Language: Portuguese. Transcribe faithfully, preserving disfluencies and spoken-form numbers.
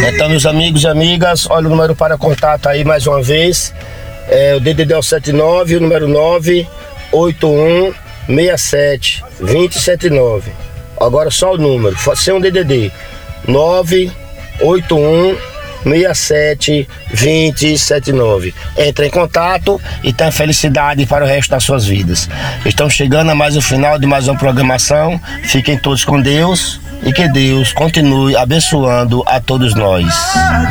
Então, meus amigos e amigas, olha o número para contato aí mais uma vez. É, o D D D é o sete nove, o número nove oito um seis sete dois zero sete nove. Agora só o número, sem um D D D. nove oito um seis sete dois zero sete nove. Entre em contato e tenha felicidade para o resto das suas vidas. Estamos chegando a mais um final de mais uma programação. Fiquem todos com Deus e que Deus continue abençoando a todos nós.